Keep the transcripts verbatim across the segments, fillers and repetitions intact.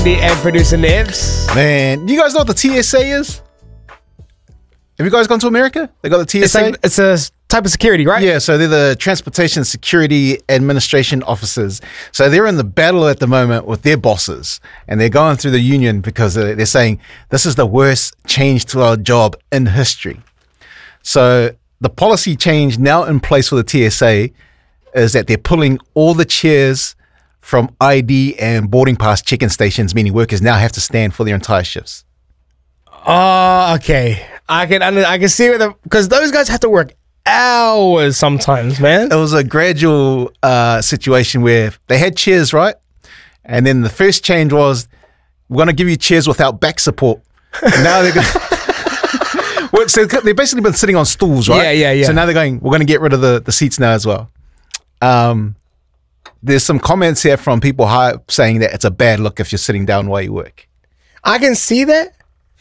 Andy and producer Nevs. Man, you guys know what the T S A is? Have you guys gone to America? They got the T S A? It's, like, it's a type of security, right? Yeah, so they're the Transportation Security Administration officers. So they're in the battle at the moment with their bosses, and they're going through the union because they're saying this is the worst change to our job in history. So the policy change now in place for the T S A is that they're pulling all the chairs from I D and boarding pass check-in stations, meaning workers now have to stand for their entire shifts. Oh, okay. I can I can see it because those guys have to work hours sometimes, man. It was a gradual uh, situation where they had chairs, right? And then the first change was, we're going to give you chairs without back support. And now they're going well, so they've basically been sitting on stools, right? Yeah, yeah, yeah. So now they're going, we're going to get rid of the, the seats now as well. Um, there's some comments here from people high saying that it's a bad look if you're sitting down while you work. I can see that.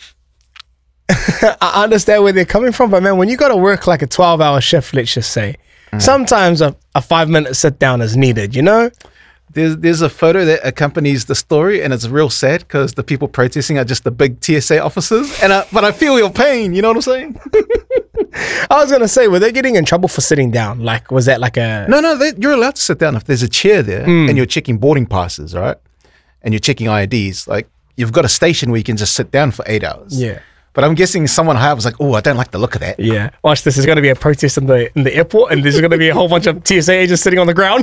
I understand where they're coming from, but man, when you got to work like a twelve hour shift, let's just say, mm. sometimes a, a five minute sit down is needed, you know? There's there's a photo that accompanies the story, and it's real sad because the people protesting are just the big T S A officers. And I, but I feel your pain. You know what I'm saying? I was gonna say, were they getting in trouble for sitting down? Like, was that like a no, no? They, you're allowed to sit down if there's a chair there, mm. and you're checking boarding passes, right? And you're checking I Ds. Like, you've got a station where you can just sit down for eight hours. Yeah. But I'm guessing someone high was like, oh, I don't like the look of that. Yeah. Watch this. There's going to be a protest in the in the airport, and there's going to be a whole bunch of T S A agents sitting on the ground.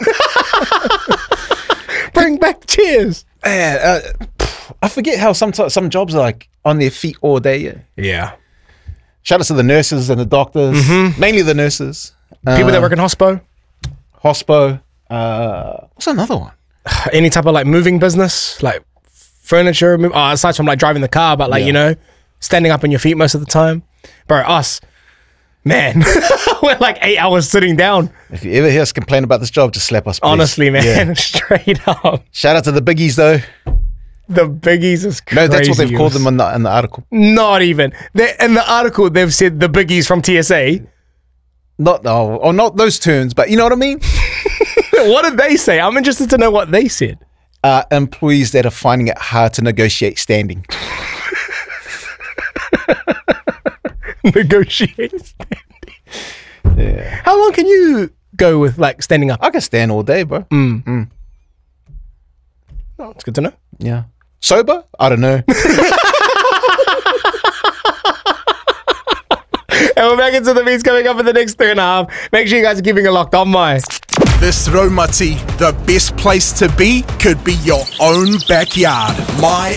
Bring back chairs. Man, uh, I forget how some some jobs are like on their feet all day. Yeah. Yeah. Shout out to the nurses and the doctors, mm-hmm. mainly the nurses. People uh, that work in hospo. Hospo. Uh, what's another one? Any type of like moving business, like furniture. Move, oh, aside from like driving the car, but like, yeah. you know, standing up on your feet most of the time. Bro, us, man, we're like eight hours sitting down. If you ever hear us complain about this job, just slap us, please. Honestly, man, yeah. Straight up. Shout out to the biggies, though. The biggies is crazy. No, that's what they've called them in the, in the article. Not even. They're, in the article, they've said the biggies from T S A. Not, no, or not those terms, but you know what I mean? What did they say? I'm interested to know what they said. Uh, employees that are finding it hard to negotiate standing. Negotiate standing. Yeah. How long can you go with like standing up? I can stand all day, bro. Mm. Mm. Oh, it's good to know. Yeah. Sober? I don't know. And we're back into the beats coming up in the next three and a half. Make sure you guys are keeping it locked on my. This Raumati, the best place to be could be your own backyard. My